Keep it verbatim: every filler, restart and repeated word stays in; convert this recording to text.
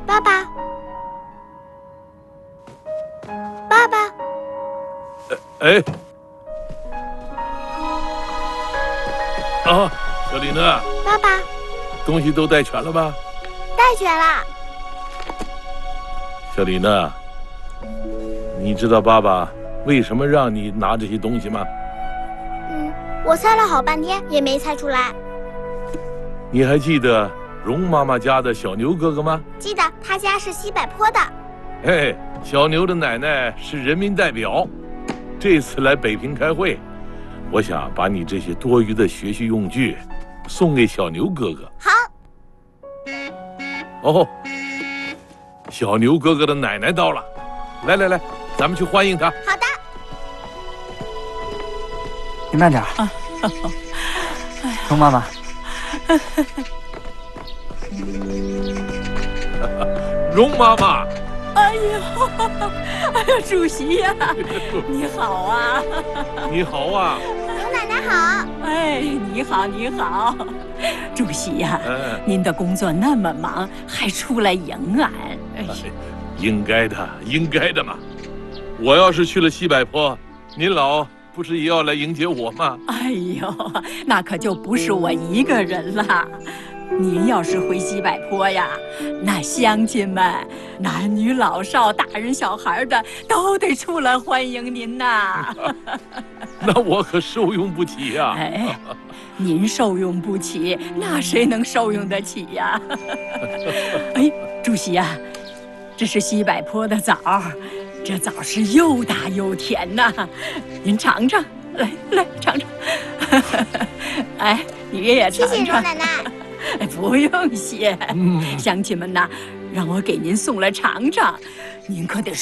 爸爸，爸爸， 哎，啊，小李呢？ 爸爸， 东西都带全了吧？ 带全了。 小李呢？你知道爸爸为什么让你拿这些东西吗？ 嗯，我猜了好半天也没猜出来。 你还记得容妈妈家的小牛哥哥吗？ 记得他家是西柏坡的。 嘿，小牛的奶奶是人民代表，这次来北平开会，我想把你这些多余的学习用具送给小牛哥哥。 好。 哦，小牛哥哥的奶奶到了，来来来，咱们去欢迎他。 好的。 你慢点。啊，容妈妈。 容妈妈。 哎呦，哎呀，主席呀、啊，你好啊！ 你好啊！ 容奶奶好。 哎，你好，你好，主席呀、啊， 嗯、 您的工作那么忙，还出来迎俺，哎呀， 应该的，应该的嘛。我要是去了西柏坡，您老不是也要来迎接我吗？ 哎呦，那可就不是我一个人了。您要是回西柏坡呀，那乡亲们，男女老少、大人小孩的，都得出来欢迎您呐。 那我可受用不起呀！ 哎，您受用不起，那谁能受用得起呀？哎，主席呀、啊，这是西柏坡的枣，这枣是又大又甜呐，您尝尝，来来尝尝。哎，你也尝尝。 谢谢容奶奶。 哎，不用谢， 嗯、 乡亲们呐，让我给您送来尝尝，您可得